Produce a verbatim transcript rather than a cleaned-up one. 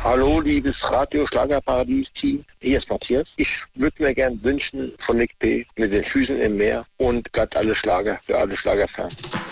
Hallo, liebes Radio Schlagerparadies-Team. Hier ist Matthias. Ich würde mir gern wünschen von Nick P. mit den Füßen im Meer und glatt alle Schlager für alle Schlagerfans.